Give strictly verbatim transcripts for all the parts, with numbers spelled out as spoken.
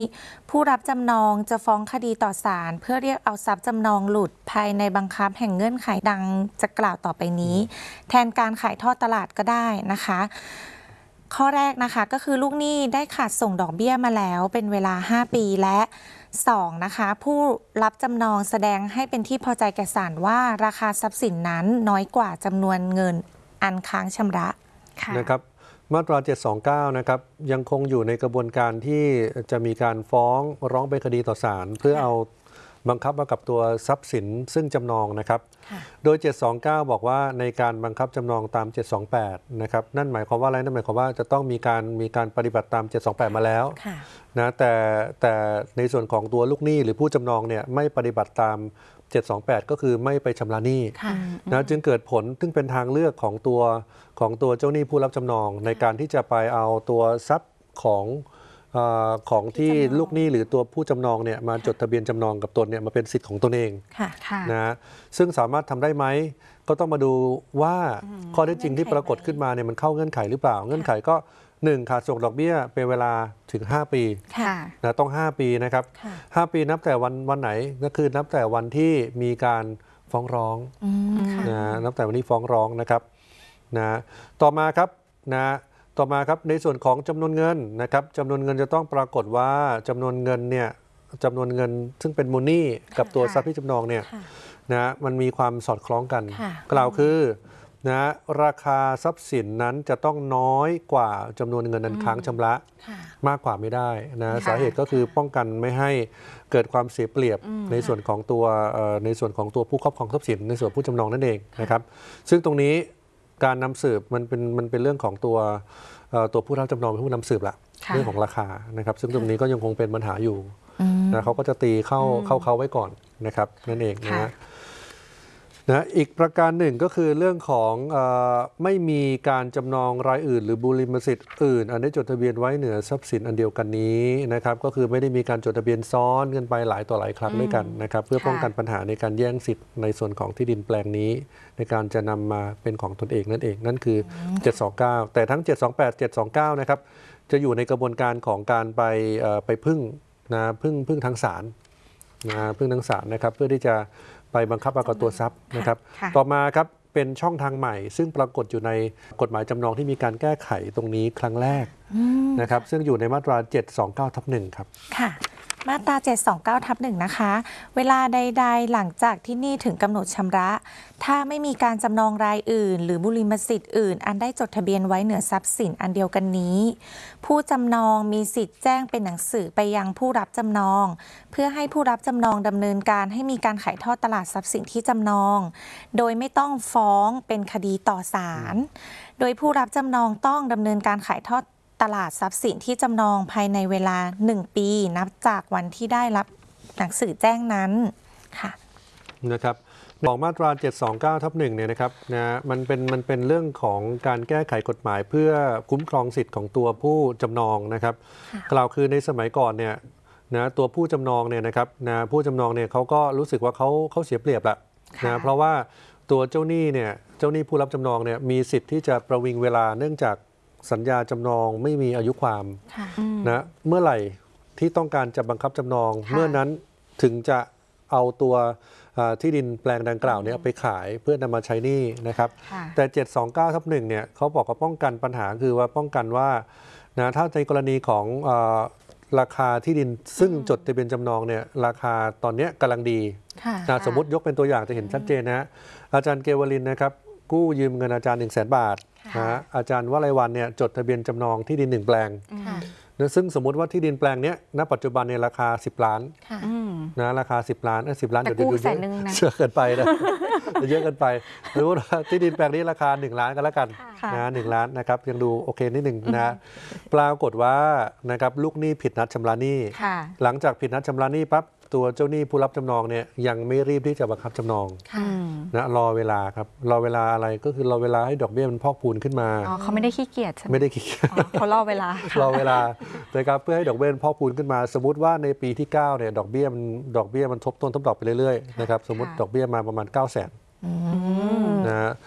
ผู้รับจำนองจะฟ้องคดีต่อศาลเพื่อเรียกเอาทรัพย์จำนองหลุดภายในบังคับแห่งเงื่อนไขดังจะกล่าวต่อไปนี้แทนการขายทอดตลาดก็ได้นะคะข้อแรกนะคะก็คือลูกหนี้ได้ขาดส่งดอกเบี้ยมาแล้วเป็นเวลาห้าปีและสองนะคะผู้รับจำนองแสดงให้เป็นที่พอใจแก่ศาลว่าราคาทรัพย์สินนั้นน้อยกว่าจำนวนเงินอันค้างชำระนะครับมาตราเจ็ดสองเก้านะครับยังคงอยู่ในกระบวนการที่จะมีการฟ้องร้องไปคดีต่อศาลเพื่อเอาบังคับมากับตัวทรัพย์สินซึ่งจำนองนะครับโดยเจ็ดสองเก้าบอกว่าในการบังคับจำนองตามเจ็ดสองแปดนะครับนั่นหมายความว่าอะไรนั่นหมายความว่าจะต้องมีการมีการปฏิบัติตามเจ็ดสองแปดมาแล้วนะแต่แต่ในส่วนของตัวลูกหนี้หรือผู้จำนองเนี่ยไม่ปฏิบัติตามเจ็ดสองแปดก็คือไม่ไปชำระหนี้นะจึงเกิดผลซึ่งเป็นทางเลือกของตัวของตัวเจ้าหนี้ผู้รับจำนองในการที่จะไปเอาตัวทรัพย์ของของที่ลูกหนี้หรือตัวผู้จำนองเนี่ยมาจดทะเบียนจำนองกับตนเนี่ยมาเป็นสิทธิ์ของตนเองนะซึ่งสามารถทำได้ไหมก็ต้องมาดูว่าข้อเท็จจริงที่ปรากฏขึ้นมาเนี่ยมันเข้าเงื่อนไขหรือเปล่าเงื่อนไขก็หนึ่งขาดส่งดอกเบี้ยเป็นเวลาถึงห้าปีนะต้องห้าปีนะครับห้าปีนับแต่วันวันไหนก็คือนับแต่วันที่มีการฟ้องร้องนะนับแต่วันที่ฟ้องร้องนะครับนะต่อมาครับนะต่อมาครับในส่วนของจำนวนเงินนะครับจำนวนเงินจะต้องปรากฏว่าจำนวนเงินเนี่ยจำนวนเงินซึ่งเป็นมูลหนี้กับตัวทรัพย์ที่จำนองเนี่ยนะมันมีความสอดคล้องกันกล่าวคือนะราคาทรัพย์สินนั้นจะต้องน้อยกว่าจำนวนเงินนั้นค้างชำระมากกว่าไม่ได้นะสาเหตุก็คือป้องกันไม่ให้เกิดความเสียเปรียบในส่วนของตัวในส่วนของตัวผู้ครอบครองทรัพย์สินในส่วนผู้จำนองนั่นเองนะครับซึ่งตรงนี้การนำสืบมันเป็นมันเป็นเรื่องของตัวตัวผู้รับจำนองเป็นผู้นำสืบละเรื่องของราคานะครับซึ่งตรงนี้ก็ยังคงเป็นปัญหาอยู่นะเขาก็จะตีเข้าเข้าเขาไว้ก่อนนะครับนั่นเองนะนะอีกประการหนึ่งก็คือเรื่องของเอ่อไม่มีการจำนองรายอื่นหรือบุริมสิทธิ์อื่นอันได้จดทะเบียนไว้เหนือทรัพย์สินอันเดียวกันนี้นะครับก็คือไม่ได้มีการจดทะเบียนซ้อนกันไปหลายต่อหลายครั้งด้วยกันนะครับเพื่อป้องกันปัญหาในการแย่งสิทธิ์ในส่วนของที่ดินแปลงนี้ในการจะนำมาเป็นของตนเองนั่นเองนั่นคือเจ็ดสองเก้าแต่ทั้งเจ็ดสองแปด เจ็ดสองเก้านะครับจะอยู่ในกระบวนการของการไปเอ่อไปพึ่งนะพึ่งพึ่งทางศาลนะพึ่งทางศาลนะครับเพื่อที่จะไปบังคับเอากับตัวทรัพย์นะครับต่อมาครับเป็นช่องทางใหม่ซึ่งปรากฏอยู่ในกฎหมายจำนองที่มีการแก้ไขตรงนี้ครั้งแรกนะครับซึ่งอยู่ในมาตราเจ็ดสองเก้าทับหนึ่งครับค่ะมาตราเจ็ดสองเก้าทับหนึ่งนะคะเวลาใดๆหลังจากที่หนี้ถึงกำหนดชำระถ้าไม่มีการจำนองรายอื่นหรือบุริมสิทธิ์อื่นอันได้จดทะเบียนไว้เหนือทรัพย์สินอันเดียวกันนี้ผู้จำนองมีสิทธิ์แจ้งเป็นหนังสือไปยังผู้รับจำนองเพื่อให้ผู้รับจำนองดำเนินการให้มีการขายทอดตลาดทรัพย์สินที่จำนองโดยไม่ต้องฟ้องเป็นคดีต่อศาลโดยผู้รับจำนองต้องดำเนินการขายทอดตลาดทรัพย์สินที่จำนองภายในเวลาหนึ่งปีนับจากวันที่ได้รับหนังสือแจ้งนั้นค่ะนะครับของมาตราเจ็ดสองเก้าทับหนึ่งเนี่ยนะครับนะมันเป็นมันเป็นเรื่องของการแก้ไขกฎหมายเพื่อคุ้มครองสิทธิ์ของตัวผู้จำนองนะครับกล่าวคือในสมัยก่อนเนี่ยนะตัวผู้จำนองเนี่ยนะครับนะผู้จำนองเนี่ยเขาก็รู้สึกว่าเขาเขาเสียเปรียบละนะเพราะว่าตัวเจ้าหนี้เนี่ยเจ้าหนี้ผู้รับจำนองเนี่ยมีสิทธิ์ที่จะประวิงเวลาเนื่องจากสัญญาจำนองไม่มีอายุความนะเมื่อไหร่ที่ต้องการจะบังคับจำนองเมื่อนั้นถึงจะเอาตัวที่ดินแปลงดังกล่าวนี้ไปขายเพื่อนำมาใช้หนี้นะครับแต่เจ็ดสองเก้าทับหนึ่งเนี่ยเขาบอกว่าป้องกันปัญหาคือว่าป้องกันว่านะถ้าในกรณีของราคาที่ดินซึ่งจดทะเบียนจำนองเนี่ยราคาตอนนี้กำลังดีนะสมมติยกเป็นตัวอย่างจะเห็นชัดเจนนะอาจารย์เกวลินนะครับกู้ยืมเงินอาจารย์หนึ่งแสนบาทนะอาจารย์วลัยวันเนี่ยจดทะเบียนจำนองที่ดินหนึ่งแปลงนะซึ่งสมมติว่าที่ดินแปลงนี้ณปัจจุบันในราคาสิบล้านนะราคาสิบล้านสิบล้านเดี๋ยวดูเยอะเชื่อเกินไปนะเยอะเกินไปหรือว่าที่ดินแปลงนี้ราคาหนึ่งล้านกันแล้วกันนะหนึ่งล้านนะครับยังดูโอเคนิดหนึ่งนะปรากฏว่านะครับลูกหนี้ผิดนัดชำระหนี้หลังจากผิดนัดชำระหนี้ปั๊บตัวเจ้าหนี้ผู้รับจำนองเนี่ยยังไม่รีบที่จะบังคับจำนองนะรอเวลาครับรอเวลาอะไรก็คือรอเวลาให้ดอกเบี้ยมันพอกพูนขึ้นมาอ๋อเขาไม่ได้ขี้เกียจใช่ไหมไม่ได้ขี้เกียจเขารอเวลารอเวลานะครับเพื่อให้ดอกเบี้ยมันพอกพูนขึ้นมาสมมติว่าในปีที่เก้าเนี่ยดอกเบี้ยมันดอกเบี้ยมันทบต้นทบดอกไปเรื่อยๆนะครับสมมติดอกเบี้ยมาประมาณเก้าแสนนะ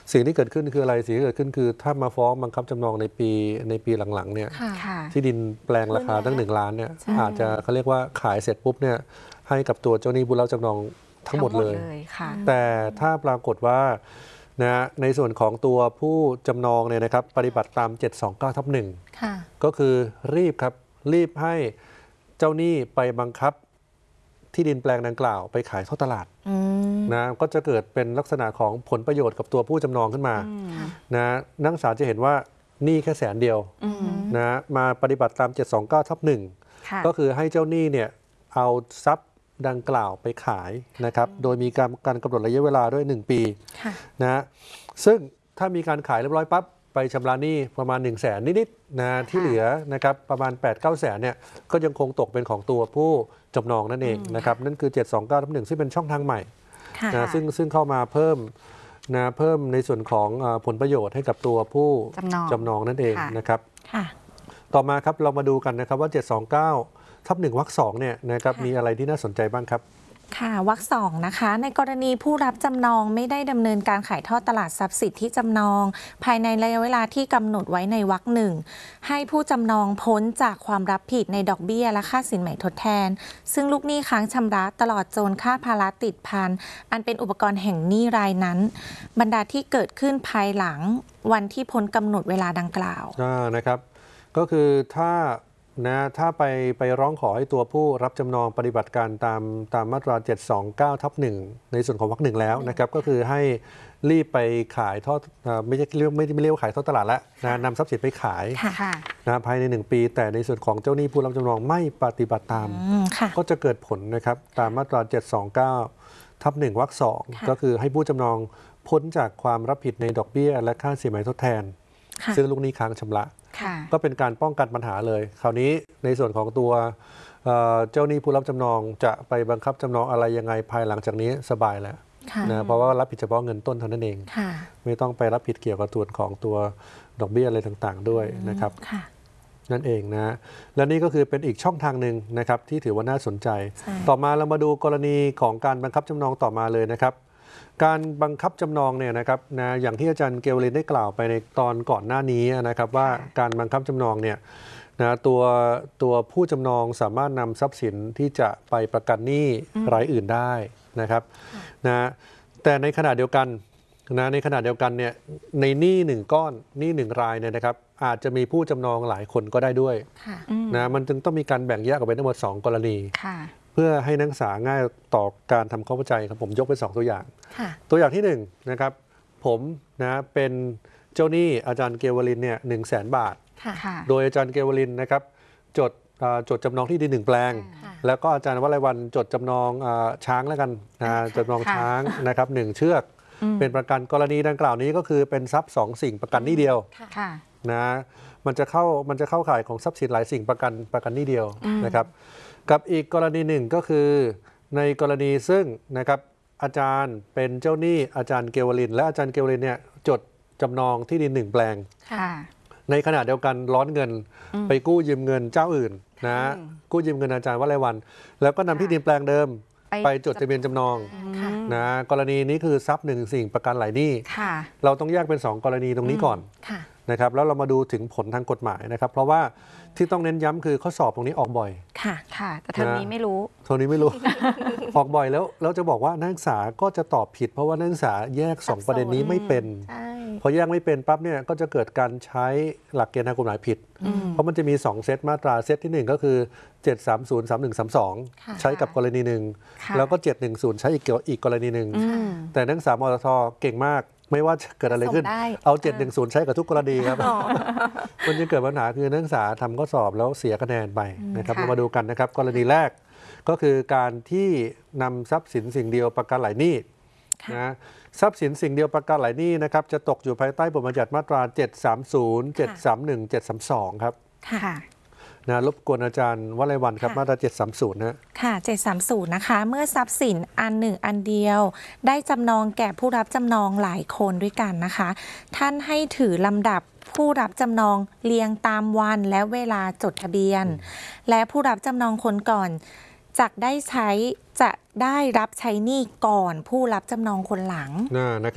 สิ่งที่เกิดขึ้นคืออะไรสิ่งที่เกิดขึ้นคือถ้ามาฟ้องบังคับจำนองในปีในปีหลังๆเนี่ยค่ะค่ะที่ดินแปลงราคาตั้งหนึ่งล้านเนี่ยใช่อาจจะเขาเรียกว่าขายเสร็จปุ๊บเนี่ยให้กับตัวเจ้าหนี้ผู้รับจำนองทั้งหมดเลยค่ะแต่ถ้าปรากฏว่านะในส่วนของตัวผู้จำนองเนี่ยนะครับปฏิบัติตาม เจ็ดสองเก้าทับหนึ่งค่ะก็คือรีบครับรีบให้เจ้าหนี้ไปบังคับที่ดินแปลงดังกล่าวไปขายทอดตลาดอืมนะก็จะเกิดเป็นลักษณะของผลประโยชน์กับตัวผู้จำนองขึ้นมานะนักศึกษาจะเห็นว่าหนี้แค่แสนเดียวนะมาปฏิบัติตาม เจ็ดสองเก้าทับหนึ่งค่ะก็คือให้เจ้าหนี้เนี่ยเอาทรัพย์ดังกล่าวไปขายนะครับโดยมีการการกำหนดระยะเวลาด้วยหนึ่งปีค่ะนะซึ่งถ้ามีการขายเรียบร้อยปั๊บไปชำระหนี้ประมาณ หนึ่งแสนนิดๆนะที่เหลือนะครับประมาณ แปดเก้า แสนเนี่ยก็ยังคงตกเป็นของตัวผู้จำนองนั่นเองนะครับนั่นคือ เจ็ดสองเก้าทับหนึ่งซึ่งเป็นช่องทางใหม่ค่ะนะซึ่งซึ่งเข้ามาเพิ่มนะเพิ่มในส่วนของเอ่อผลประโยชน์ให้กับตัวผู้จำนองจำนองนั่นเองค่ะนะครับค่ะต่อมาครับเรามาดูกันนะครับว่า เจ็ดสองเก้าทับหนึ่งวรรคสองเนี่ยนะครับมีอะไรที่น่าสนใจบ้างครับค่ะวรรคสองนะคะ ในกรณีผู้รับจำนองไม่ได้ดำเนินการขายทอดตลาดทรัพย์สินที่จำนอง ภายในระยะเวลาที่กำหนดไว้ในวรรคหนึ่งให้ผู้จำนองพ้นจากความรับผิดในดอกเบี้ยและค่าสินใหม่ทดแทน ซึ่งลูกหนี้ค้างชำระตลอดจนค่าภาระติดพันอันเป็นอุปกรณ์แห่งหนี้รายนั้น บรรดาที่เกิดขึ้นภายหลังวันที่พ้นกำหนดเวลาดังกล่าวอ่านะครับก็คือถ้านะถ้าไปไปร้องขอให้ตัวผู้รับจำนองปฏิบัติการตามตามมาตรา เจ็ดสองเก้าทับหนึ่ง ในส่วนของวรรคหนึ่งแล้วนะครับก็คือให้รีบไปขายทอดอ่าไม่ใช่เรียกไม่ไม่เรียกว่าขายทอดตลาดแล้วนะนำทรัพย์สินไปขายค่ะค่ะนะภายในหนึ่งปี แต่ในส่วนของเจ้าหนี้ผู้รับจำนองไม่ปฏิบัติตามอืมค่ะก็จะเกิดผลนะครับตามมาตรา เจ็ดสองเก้าทับหนึ่งวรรคสองค่ะก็คือให้ผู้จำนองพ้นจากความรับผิดในดอกเบี้ยและค่าสินไหมทดแทนค่ะซึ่งลูกหนี้ค้างชำระค่ะก็เป็นการป้องกันปัญหาเลย คราวนี้ในส่วนของตัวเอ่อเจ้าหนี้ผู้รับจำนองจะไปบังคับจำนองอะไรยังไงภายหลังจากนี้สบายแล้วค่ะนะเพราะว่ารับผิดเฉพาะเงินต้นเท่านั้นเองค่ะไม่ต้องไปรับผิดเกี่ยวกับส่วนของตัวดอกเบี้ยอะไรต่างๆ ด้วยนะครับค่ะนั่นเองนะและนี่ก็คือเป็นอีกช่องทางหนึ่งนะครับที่ถือว่าน่าสนใจใช่ต่อมาเรามาดูกรณีของการบังคับจำนองต่อมาเลยนะครับ การบังคับจำนองเนี่ยนะครับนะอย่างที่อาจารย์เกวลินได้กล่าวไปในตอนก่อนหน้านี้นะครับว่าการบังคับจำนองเนี่ยนะตัวตัวผู้จำนองสามารถนำทรัพย์สินที่จะไปประกันหนี้รายอื่นได้นะครับนะแต่ในขณะเดียวกันนะในขณะเดียวกันเนี่ยในหนี้หนึ่งก้อนหนี้หนึ่งรายเนี่ยนะครับอาจจะมีผู้จำนองหลายคนก็ได้ด้วยค่ะนะมันจึงต้องมีการแบ่งแยกออกเป็นทั้งหมดสองกรณีค่ะเพื่อให้นักศึกษาง่ายต่อการทำความเข้าใจครับผมยกเป็นสองตัวอย่างค่ะตัวอย่างที่หนึ่งนะครับผมนะเป็นเจ้าหนี้อาจารย์เกวลินเนี่ยหนึ่งแสนบาทค่ะค่ะโดยอาจารย์เกวลินนะครับจดอ่าจดจำนองที่ดินหนึ่งแปลงค่ะแล้วก็อาจารย์วลัยวันจดจำนองอาช้างแล้วกันนะจดจำนองค่ะช้างนะครับหนึ่งเชือกเป็นประกันกรณีดังกล่าวนี้ก็คือเป็นทรัพย์สองสิ่งประกันหนี้เดียวค่ะนะมันจะเข้ามันจะเข้าข่ายของทรัพย์สินหลายสิ่งประกันประกันหนี้เดียวนะครับกับอีกกรณีหนึ่งก็คือในกรณีซึ่งนะครับอาจารย์เป็นเจ้าหนี้อาจารย์เกวลิน และอาจารย์เกวลินเนี่ยจดจำนองที่ดินหนึ่งแปลงค่ะในขณะเดียวกันร้อนเงินไปกู้ยืมเงินเจ้าอื่นนะกู้ยืมเงินอาจารย์วลัยวัน แล้วก็นำที่ดินแปลงเดิมไปไปจดทะเบียนจำนองค่ะนะกรณีนี้คือทรัพย์หนึ่งสิ่งประกันหลายหนี้ค่ะเราต้องแยกเป็นสองกรณีตรงนี้ก่อนค่ะนะครับแล้วเรามาดูถึงผลทางกฎหมายนะครับ เพราะว่าที่ต้องเน้นย้ำคือข้อสอบตรงนี้ออกบ่อยค่ะค่ะ แต่ทางนี้ไม่รู้โทนี้ไม่รู้ ออกบ่อยแล้วแล้วจะบอกว่านักศึกษาก็จะตอบผิด เพราะว่านักศึกษาแยกสองประเด็นนี้ไม่เป็นใช่พอแยกไม่เป็นปั๊บเนี่ยก็จะเกิดการใช้หลักเกณฑ์ทางกฎหมายผิด เพราะมันจะมีสองเซตมาตราเซตที่หนึ่งก็คือเจ็ดสามศูนย์ สามหนึ่งสามสองค่ะใช้กับกรณีหนึ่งค่ะแล้วก็เจ็ดหนึ่งศูนย์ใช้อีกเกี่ยวอีกกรณีหนึ่งอืมแต่นักศึกษามอทเก่งมาก ไม่ว่าจะเกิดอะไรขึ้นส่งได้เอา เจ็ดหนึ่งศูนย์ ใช้กับทุกกรณีครับ มันจะเกิดปัญหาคือนักศึกษาทำข้อสอบแล้วเสียคะแนนไปนะครับค่ะเรามาดูกันนะครับ กรณีแรกก็คือการที่นำทรัพย์สินสิ่งเดียวประกันหลายหนี้นะทรัพย์สินสิ่งเดียวประกันหลายหนี้นะครับจะตกอยู่ภายใต้บทบัญญัติมาตรา เจ็ดสามศูนย์ เจ็ดสามหนึ่ง เจ็ดสามสอง ครับค่ะค่ะนะรบกวนอาจารย์วลัยวันครับค่ะมาตรา เจ็ดสามศูนย์ นะค่ะ เจ็ดสามศูนย์ นะคะ เมื่อทรัพย์สินอันหนึ่งอันเดียว ได้จำนองแก่ผู้รับจำนองหลายคนด้วยกันนะคะ ท่านให้ถือลำดับผู้รับจำนองเรียงตามวันและเวลาจดทะเบียน และผู้รับจำนองคนก่อนจะได้ใช้จะได้รับใช้หนี้ก่อนผู้รับจำนองคนหลังนะนะครับ ต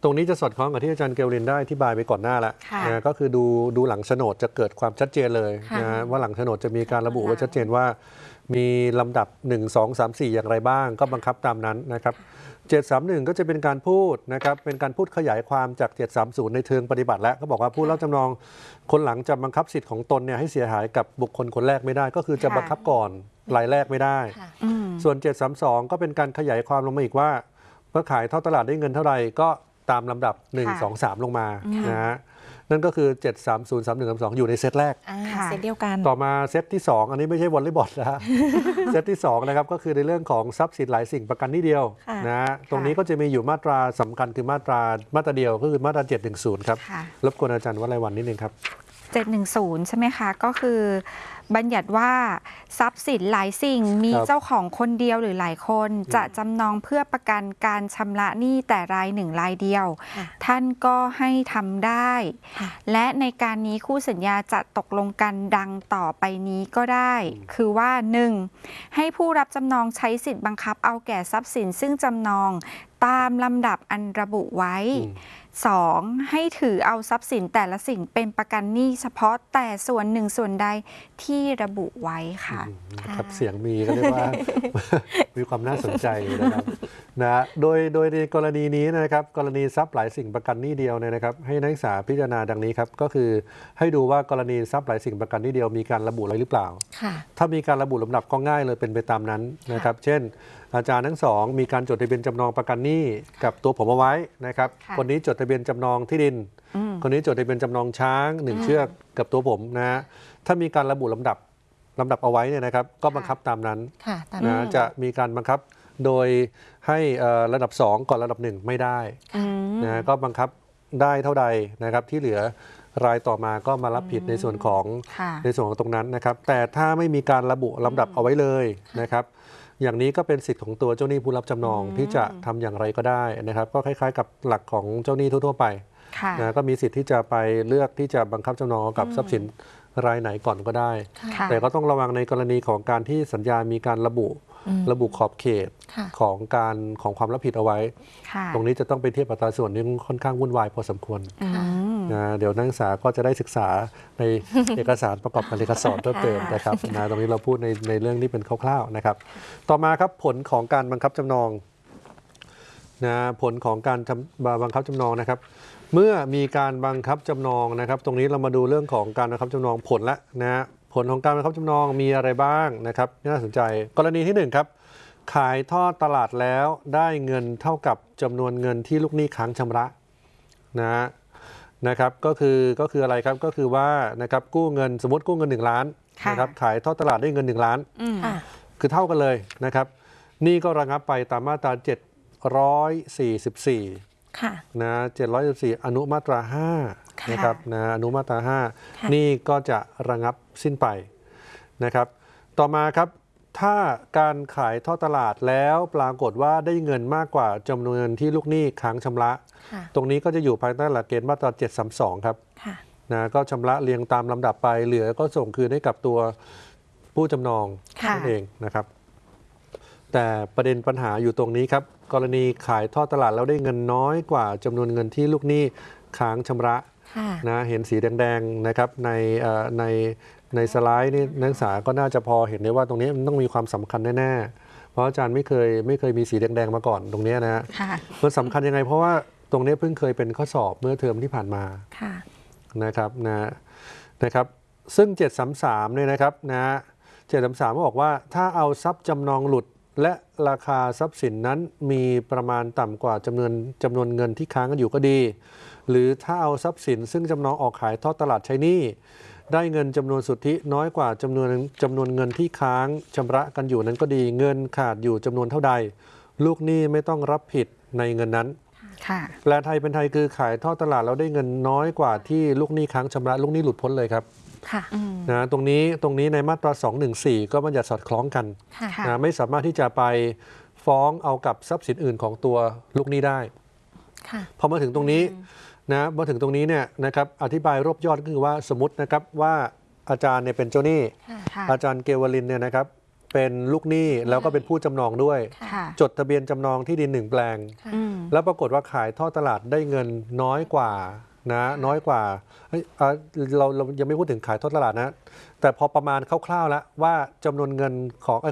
รงนี้จะสอดคล้องกับที่อาจารย์เกลลินได้อธิบายไปก่อนหน้าแล้วค่ะนะก็คือดูดูหลังโฉนดจะเกิดความชัดเจนเลยค่ะนะว่าหลังโฉนดจะมีการระบุไว้ชัดเจนว่ามีลำดับหนึ่ง สอง สาม สี่อย่างไรบ้าง ก็บังคับตามนั้นนะครับเจ็ดสามหนึ่งก็จะเป็นการพูดนะครับเป็นการพูดขยายความจากเจ็ดสามศูนย์ในเชิงปฏิบัติแล้วก็บอกว่าผู้รับจำนองคนหลังจะบังคับสิทธิ์ของตนเนี่ยให้เสียหายกับบุคคลคนแรกไม่ได้ ก็คือจะค่ะบังคับก่อนรายแรกไม่ได้ค่ะอืมส่วนเจ็ดสามสองก็เป็นการขยายความลงมาอีกว่าเมื่อขายทอดตลาดได้เงินเท่าไหร่ก็ตามลำดับหนึ่งค่ะสอง สาม ลงมาค่ะนะฮะนั่นก็คือเจ็ดสามศูนย์ สามหนึ่ง สามสองอยู่ในเซตแรกอ่าค่ะเซตเดียวกันต่อมาเซตที่สองอันนี้ไม่ใช่วอลเลย์บอลนะฮะ เซตที่สองนะครับก็คือในเรื่องของทรัพย์สินหลายสิ่งประกันที่เดียวค่ะนะฮะตรงนี้ก็จะมีอยู่มาตราสำคัญคือมาตรามาตราเดียวก็คือมาตราเจ็ดหนึ่งศูนย์ครับค่ะรบกวนอาจารย์วลัยวันนิดนึงครับเจ็ดหนึ่งศูนย์ใช่ไหมคะ ก็คือบัญญัติว่าทรัพย์สินหลายสิ่งมีครับเจ้าของคนเดียวหรือหลายคนจะจำนองเพื่อประกันการชำระหนี้แต่รายหนึ่งรายเดียวค่ะท่านก็ให้ทำได้ค่ะและในการนี้คู่สัญญาจะตกลงกันดังต่อไปนี้ก็ได้ คือว่า หนึ่ง ให้ผู้รับจำนองใช้สิทธิ์บังคับเอาแก่ทรัพย์สินซึ่งจำนองตามลำดับอันระบุไว้อืมสอง ให้ถือเอาทรัพย์สินแต่ละสิ่งเป็นประกันหนี้เฉพาะแต่ส่วนหนึ่งส่วนใดที่ระบุไว้ค่ะอืมนะครับเสียงมีก็เรียกว่า มีความน่าสนใจนะครับนะโดยโดยในกรณีนี้นะครับกรณีทรัพย์หลายสิ่งประกันหนี้เดียวเนี่ยนะครับให้นักศึกษาพิจารณาดังนี้ครับก็คือให้ดูว่ากรณีทรัพย์หลายสิ่งประกันหนี้เดียวมีการระบุอะไรหรือเปล่าค่ะถ้ามีการระบุลำดับก็ง่ายเลยเป็นไปตามนั้นนะครับ เช่น อาจารย์ทั้งสองมีการจดทะเบียนจำนองประกันหนี้กับตัวผมเอาไว้นะครับค่ะคนนี้จดทะเบียนจำนองที่ดินอืมคนนี้จดทะเบียนจำนองช้างหนึ่งเชือกกับตัวผมนะฮะถ้ามีการระบุลำดับลำดับเอาไว้เนี่ยนะครับก็บังคับตามนั้นค่ะตามนะนั้นจะมีการบังคับโดยให้เอ่อระดับสองก่อนระดับหนึ่งไม่ได้อืมนะก็บังคับได้เท่าใดนะครับที่เหลือรายต่อมาก็มารับผิดในส่วนของค่ะในส่วนของตรงนั้นนะครับ แต่ถ้าไม่มีการระบุลำดับเอาไว้เลยนะครับ อย่างนี้ก็เป็นสิทธิ์ของตัวเจ้าหนี้ผู้รับจำนองที่จะทำอย่างไรก็ได้นะครับ ก็คล้ายๆ กับหลักของเจ้าหนี้ทั่วๆไปค่ะนะก็มีสิทธิ์ที่จะไปเลือกที่จะบังคับจำนองกับทรัพย์สินรายไหนก่อนก็ได้ค่ะแต่ก็ต้องระวังในกรณีของการที่สัญญามีการระบุอืมระบุขอบเขตค่ะของการของความรับผิดเอาไว้ค่ะตรงนี้จะต้องไปเทียบอัตราส่วนนี้ค่อนข้างวุ่นวายพอสมควรอืมนะเดี๋ยวนักศึกษาก็จะได้ศึกษาใน เอกสารประกอบการเอกสารเพิ่มเติมนะครับนะตรงนี้เราพูดในในเรื่องที่เป็นคร่าวๆนะครับ ต่อมาครับผลของการบังคับจำนองนะผลของการทำบังคับจำนองนะครับ เมื่อมีการบังคับจำนองนะครับ ตรงนี้เรามาดูเรื่องของการบังคับจำนองผลละนะฮะผลของการบังคับจำนองมีอะไรบ้างนะครับน่าสนใจ กรณีที่หนึ่งครับขายทอดตลาดแล้วได้เงินเท่ากับจำนวนเงินที่ลูกหนี้ค้างชำระนะฮะนะครับก็คือก็คืออะไรครับก็คือว่านะครับกู้เงินสมมติกู้เงินหนึ่งล้านค่ะนะครับขายทอดตลาดได้เงินหนึ่งล้านอืมค่ะคือเท่ากันเลยนะครับนี่ก็ระงับไปตามมาตราเจ็ดร้อยสี่สิบสี่ค่ะนะเจ็ดร้อยสิบสี่อนุมาตราห้าค่ะนะครับนะอนุมาตราห้าค่ะนี่ก็จะระงับสิ้นไปนะครับต่อมาครับถ้าการขายทอดตลาดแล้วปรากฏว่าได้เงินมากกว่าจำนวนเงินที่ลูกหนี้ค้างชำระค่ะตรงนี้ก็จะอยู่ภายใต้หลักเกณฑ์มาตราเจ็ดสามสองครับค่ะนะก็ชำระเรียงตามลำดับไปเหลือก็ส่งคืนให้กับตัวผู้จำนองค่ะนั่นเองนะครับ แต่ประเด็นปัญหาอยู่ตรงนี้ครับ กรณีขายทอดตลาดแล้วได้เงินน้อยกว่าจำนวนเงินที่ลูกหนี้ค้างชำระค่ะนะเห็นสีแดงๆนะครับในเอ่อในในสไลด์นี่นักศึกษาก็น่าจะพอเห็นได้ว่าตรงนี้มันต้องมีความสำคัญแน่ๆเพราะอาจารย์ไม่เคยไม่เคยมีสีแดงๆมาก่อนตรงนี้นะฮะค่ะมันสำคัญยังไงเพราะว่าตรงนี้เพิ่งเคยเป็นข้อสอบเมื่อเทอมที่ผ่านมาค่ะนะครับนะนะครับซึ่งเจ็ดสามสามเนี่ยนะครับนะเจ็ดสามสามบอกว่าถ้าเอาทรัพย์จำนองหลุดและราคาทรัพย์สินนั้นมีประมาณต่ำกว่าจำนวนจำนวนเงินที่ค้างกันอยู่ก็ดี หรือถ้าเอาทรัพย์สินซึ่งจำนองออกขายทอดตลาดใช้หนี้ได้เงินจำนวนสุทธิน้อยกว่าจำนวนจำนวนเงินที่ค้างชำระกันอยู่นั้นก็ดีเงินขาดอยู่จำนวนเท่าใด ลูกหนี้ไม่ต้องรับผิดในเงินนั้นค่ะแปลไทยเป็นไทยคือขายทอดตลาดแล้วได้เงินน้อยกว่าที่ลูกหนี้ค้างชำระลูกหนี้หลุดพ้นเลยครับค่ะอืมนะตรงนี้ตรงนี้ในมาตราสองหนึ่งสี่ก็บัญญัติสอดคล้องกันค่ะค่ะนะไม่สามารถที่จะไปฟ้องเอากับทรัพย์สินอื่นของตัวลูกหนี้ได้ค่ะพอมาถึงตรงนี้นะมาถึงตรงนี้เนี่ยนะครับอธิบายรวบยอดก็คือว่าสมมตินะครับว่าอาจารย์เนี่ยเป็นเจ้าหนี้ค่ะอาจารย์เกวลินเนี่ยนะครับเป็นลูกหนี้แล้วก็เป็นผู้จำนองด้วยค่ะจดทะเบียนจำนองที่ดินหนึ่งแปลงค่ะอืมแล้วปรากฏว่าขายทอดตลาดได้เงินน้อยกว่านะน้อยกว่าเฮ้ยเอ่อเราเรายังไม่พูดถึงขายทอดตลาดนะ แต่พอประมาณคร่าวๆแล้วว่าจำนวนเงินของ